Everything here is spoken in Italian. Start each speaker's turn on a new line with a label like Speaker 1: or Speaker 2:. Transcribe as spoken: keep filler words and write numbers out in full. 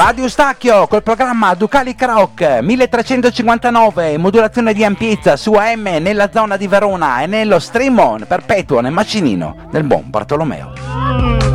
Speaker 1: Radio Stacchio col programma Ducali Croc milletrecentocinquantanove, modulazione di ampiezza su A M nella zona di Verona e nello stream on perpetuo nel macinino del buon Bartolomeo.